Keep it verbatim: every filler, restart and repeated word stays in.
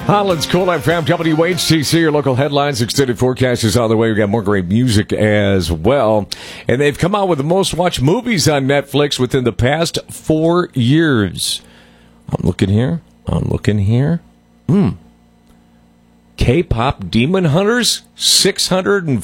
Holland's Cool F M, W H T C, your local headlines, extended forecast is on the way. We've got more great music as well. And they've come out with the most watched movies on Netflix within the past four years. I'm looking here. I'm looking here. Hmm. K-pop Demon Hunters, six hundred